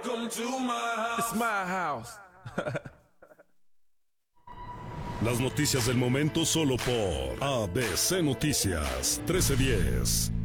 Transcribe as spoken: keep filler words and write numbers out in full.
It's my house. Las noticias del momento solo por A B C Noticias trece diez.